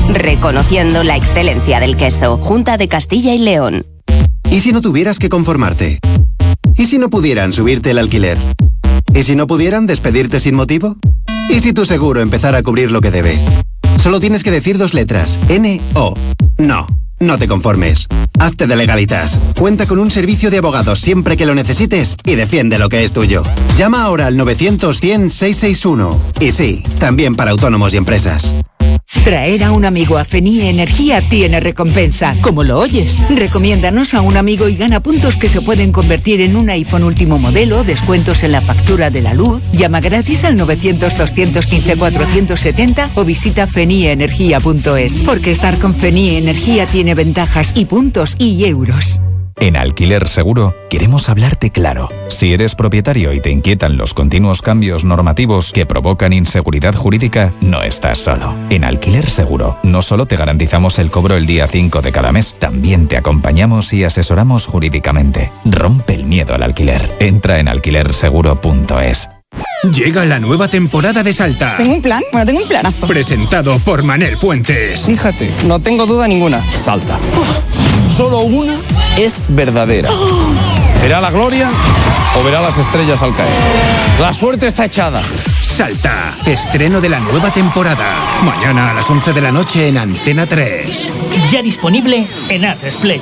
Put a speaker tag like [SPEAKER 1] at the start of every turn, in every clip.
[SPEAKER 1] reconociendo la excelencia del queso. Junta de Castilla y León.
[SPEAKER 2] ¿Y si no tuvieras que conformarte? ¿Y si no pudieran subirte el alquiler? ¿Y si no pudieran despedirte sin motivo? ¿Y si tu seguro empezara a cubrir lo que debe? Solo tienes que decir 2 letras. N-O. No, no te conformes. Hazte de Legalitas. Cuenta con un servicio de abogados siempre que lo necesites y defiende lo que es tuyo. Llama ahora al 900-100-661. Y sí, también para autónomos y empresas.
[SPEAKER 3] Traer a un amigo a Fenie Energía tiene recompensa, como lo oyes. Recomiéndanos a un amigo y gana puntos que se pueden convertir en un iPhone último modelo, descuentos en la factura de la luz. Llama gratis al 900-215-470 o visita fenieenergia.es. Porque estar con Fenie Energía tiene ventajas y puntos y euros.
[SPEAKER 4] En Alquiler Seguro queremos hablarte claro. Si eres propietario y te inquietan los continuos cambios normativos que provocan inseguridad jurídica, no estás solo. En Alquiler Seguro no solo te garantizamos el cobro el día 5 de cada mes, también te acompañamos y asesoramos jurídicamente. Rompe el miedo al alquiler. Entra en alquilerseguro.es.
[SPEAKER 5] Llega la nueva temporada de Salta.
[SPEAKER 6] ¿Tengo un plan? Bueno, tengo un planazo.
[SPEAKER 5] Presentado por Manel Fuentes.
[SPEAKER 6] Fíjate, no tengo duda ninguna.
[SPEAKER 7] Salta. Solo una es verdadera. ¿Verá la gloria o verá las estrellas al caer? La suerte está echada.
[SPEAKER 5] Salta, estreno de la nueva temporada. Mañana a las 11 de la noche en Antena 3.
[SPEAKER 8] Ya disponible en Atresplay.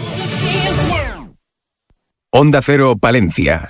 [SPEAKER 9] Onda Cero Palencia.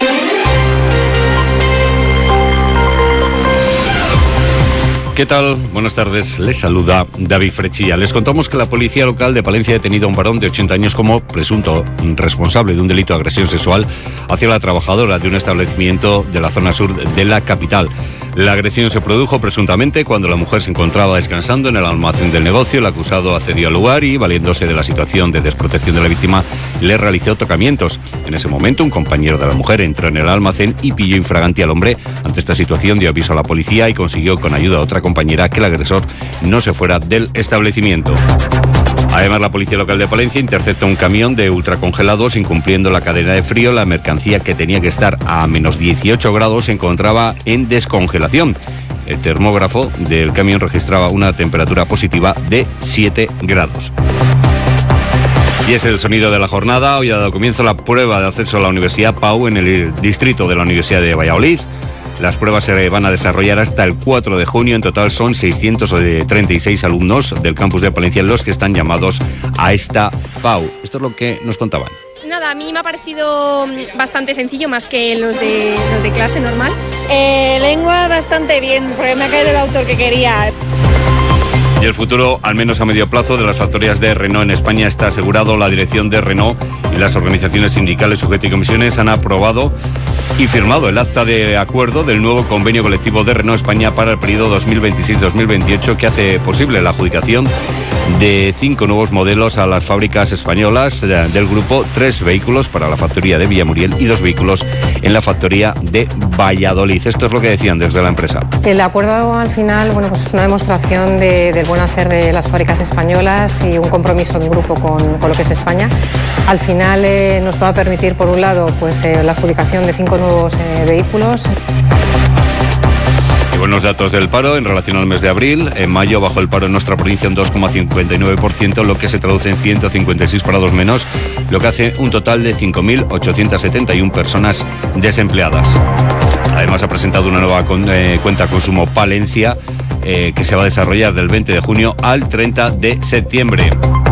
[SPEAKER 10] ¿Qué tal? Buenas tardes, les saluda David Frechilla. Les contamos que la policía local de Palencia ha detenido a un varón de 80 años como presunto responsable de un delito de agresión sexual hacia la trabajadora de un establecimiento de la zona sur de la capital. La agresión se produjo presuntamente cuando la mujer se encontraba descansando en el almacén del negocio. El acusado accedió al lugar y, valiéndose de la situación de desprotección de la víctima, le realizó tocamientos. En ese momento, un compañero de la mujer entró en el almacén y pilló infraganti al hombre. Ante esta situación dio aviso a la policía y consiguió, con ayuda de otra compañera, que el agresor no se fuera del establecimiento. Además, la policía local de Palencia intercepta un camión de ultracongelados incumpliendo la cadena de frío. La mercancía, que tenía que estar a menos 18 grados, se encontraba en descongelación. El termógrafo del camión registraba una temperatura positiva de 7 grados. Y es el sonido de la jornada. Hoy ha dado comienzo la prueba de acceso a la Universidad Pau en el distrito de la Universidad de Valladolid. Las pruebas se van a desarrollar hasta el 4 de junio. En total son 636 alumnos del campus de Palencia los que están llamados a esta Pau. Esto es lo que nos contaban.
[SPEAKER 11] Nada, a mí me ha parecido bastante sencillo, más que los de clase normal.
[SPEAKER 12] Lengua bastante bien, porque me ha caído el autor que quería.
[SPEAKER 10] Y el futuro, al menos a medio plazo, de las factorías de Renault en España está asegurado. La dirección de Renault y las organizaciones sindicales, sujetos y comisiones han aprobado y firmado el acta de acuerdo del nuevo convenio colectivo de Renault España para el periodo 2026-2028, que hace posible la adjudicación de 5 nuevos modelos a las fábricas españolas del grupo, 3 vehículos para la factoría de Villamuriel y 2 vehículos en la factoría de Valladolid. Esto es lo que decían desde la empresa.
[SPEAKER 13] El acuerdo al final, bueno, pues es una demostración del buen hacer de las fábricas españolas y un compromiso de un grupo con lo que es España. Al final nos va a permitir, por un lado, pues la adjudicación de 5 nuevos vehículos.
[SPEAKER 10] Y buenos datos del paro en relación al mes de abril. En mayo bajó el paro en nuestra provincia un 2,59%, lo que se traduce en 156 parados menos, lo que hace un total de 5.871 personas desempleadas. Además, ha presentado una nueva cuenta consumo Palencia, que se va a desarrollar del 20 de junio al 30 de septiembre.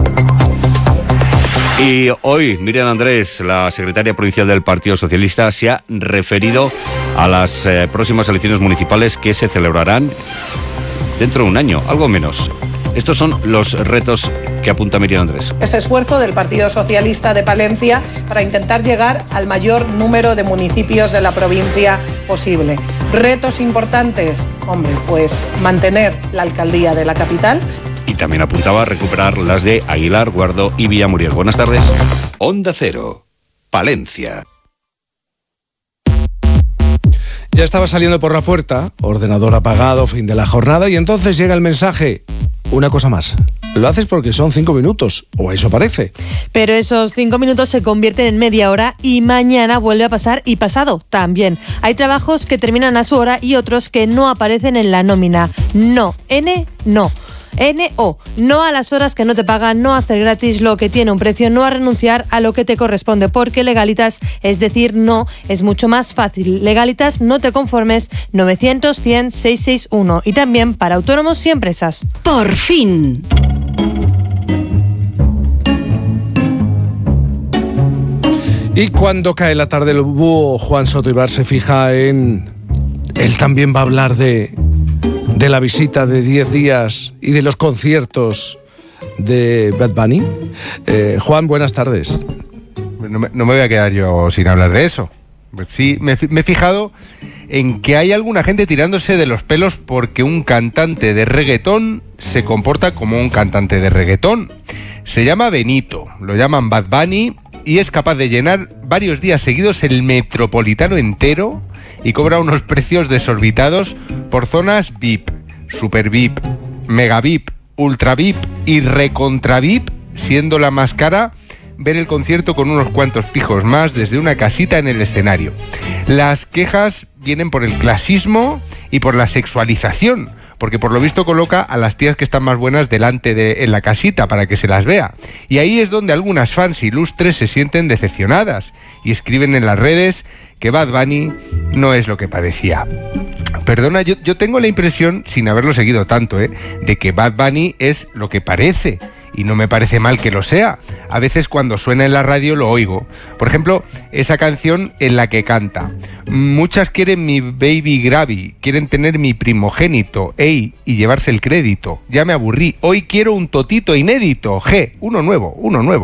[SPEAKER 10] Y hoy, Miriam Andrés, la secretaria provincial del Partido Socialista, se ha referido a las próximas elecciones municipales que se celebrarán dentro de un año, algo menos. Estos son los retos que apunta Miriam Andrés.
[SPEAKER 14] Ese esfuerzo del Partido Socialista de Palencia para intentar llegar al mayor número de municipios de la provincia posible. Retos importantes, hombre, pues mantener la alcaldía de la capital.
[SPEAKER 10] Y también apuntaba a recuperar las de Aguilar, Guardo y Villamuriel. Buenas tardes.
[SPEAKER 15] Onda Cero, Palencia.
[SPEAKER 16] Ya estaba saliendo por la puerta, ordenador apagado, fin de la jornada, y entonces llega el mensaje. Una cosa más. Lo haces porque son 5 minutos, o eso parece.
[SPEAKER 17] Pero esos 5 minutos se convierten en media hora y mañana vuelve a pasar y pasado también. Hay trabajos que terminan a su hora y otros que no aparecen en la nómina. No, no. NO, no a las horas que no te pagan, no a hacer gratis lo que tiene un precio, no a renunciar a lo que te corresponde, porque Legalitas es decir no, es mucho más fácil. Legalitas, no te conformes, 900-100-661. Y también para autónomos y empresas.
[SPEAKER 1] Por fin.
[SPEAKER 16] Y cuando cae la tarde, el búho Juan Soto Ibar se fija en... Él también va a hablar de la visita de 10 días y de los conciertos de Bad Bunny. Juan, buenas tardes.
[SPEAKER 18] No me voy a quedar yo sin hablar de eso. Sí, me he fijado en que hay alguna gente tirándose de los pelos porque un cantante de reggaetón se comporta como un cantante de reggaetón. Se llama Benito, lo llaman Bad Bunny y es capaz de llenar varios días seguidos el Metropolitano entero y cobra unos precios desorbitados por zonas VIP, Super VIP, Mega VIP, Ultra VIP y Recontra VIP, siendo la más cara ver el concierto con unos cuantos pijos más desde una casita en el escenario. Las quejas vienen por el clasismo y por la sexualización, porque por lo visto coloca a las tías que están más buenas delante en la casita para que se las vea. Y ahí es donde algunas fans ilustres se sienten decepcionadas y escriben en las redes que Bad Bunny no es lo que parecía. Perdona, yo tengo la impresión, sin haberlo seguido tanto, de que Bad Bunny es lo que parece. Y no me parece mal que lo sea. A veces cuando suena en la radio lo oigo. Por ejemplo, esa canción en la que canta: muchas quieren mi baby Gravy, quieren tener mi primogénito, ey, y llevarse el crédito. Ya me aburrí, hoy quiero un totito inédito, uno nuevo.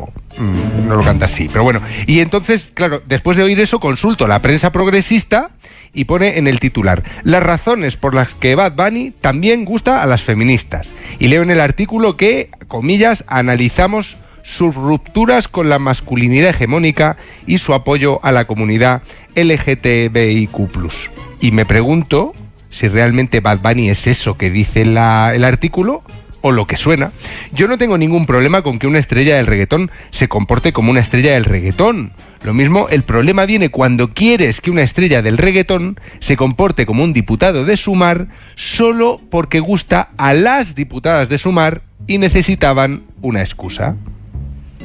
[SPEAKER 18] No lo canta así, pero bueno. Y entonces, claro, después de oír eso, consulto la prensa progresista y pone en el titular: las razones por las que Bad Bunny también gusta a las feministas. Y leo en el artículo que, comillas, analizamos sus rupturas con la masculinidad hegemónica y su apoyo a la comunidad LGTBIQ+. Y me pregunto si realmente Bad Bunny es eso que dice el artículo o lo que suena. Yo no tengo ningún problema con que una estrella del reggaetón se comporte como una estrella del reggaetón. Lo mismo, el problema viene cuando quieres que una estrella del reggaetón se comporte como un diputado de Sumar solo porque gusta a las diputadas de Sumar y necesitaban una excusa.